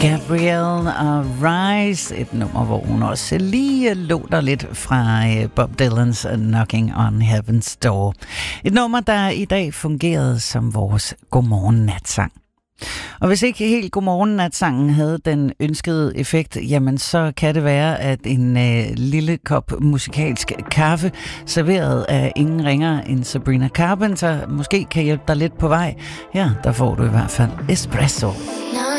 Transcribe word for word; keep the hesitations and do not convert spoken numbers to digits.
Gabrielle og Rise, et nummer, hvor hun også lige låter lidt fra Bob Dylans Knocking on Heaven's Door. Et nummer, der i dag fungerede som vores godmorgen-natsang. Og hvis ikke helt godmorgen-natsangen havde den ønskede effekt, jamen så kan det være, at en øh, lille kop musikalsk kaffe, serveret af ingen ringer end Sabrina Carpenter, måske kan hjælpe dig lidt på vej. Ja, der får du i hvert fald espresso. No.